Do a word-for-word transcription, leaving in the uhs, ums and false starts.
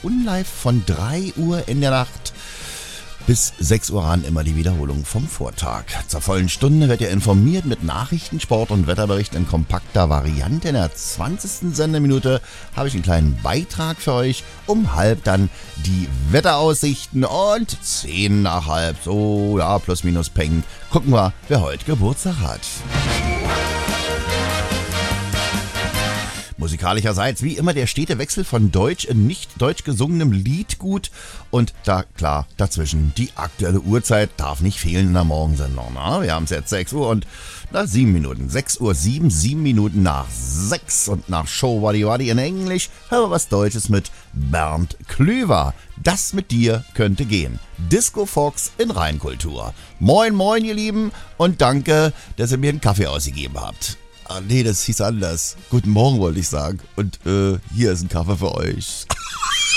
und live von drei Uhr in der Nacht bis sechs Uhr an immer die Wiederholung vom Vortag. Zur vollen Stunde wird ihr informiert mit Nachrichten, Sport und Wetterbericht in kompakter Variante. In der zwanzigsten Sendeminute habe ich einen kleinen Beitrag für euch. Um halb dann die Wetteraussichten und zehn nach halb, so ja, plus minus peng. Gucken wir, wer heute Geburtstag hat. Musikalischerseits wie immer der stete Wechsel von deutsch in nicht deutsch gesungenem Liedgut und da klar dazwischen die aktuelle Uhrzeit darf nicht fehlen in der Morgensendung. Na, wir haben es jetzt sechs Uhr und na, sieben Minuten. sechs Uhr sieben, sieben Minuten nach sechs und nach Show Waddy Waddy in Englisch haben wir was Deutsches mit Bernd Klüver. Das mit dir könnte gehen. Disco Fox in Rheinkultur. Moin moin ihr Lieben und danke, dass ihr mir einen Kaffee ausgegeben habt. Ah, nee, das hieß anders. Guten Morgen wollte ich sagen. Und äh, hier ist ein Kaffee für euch.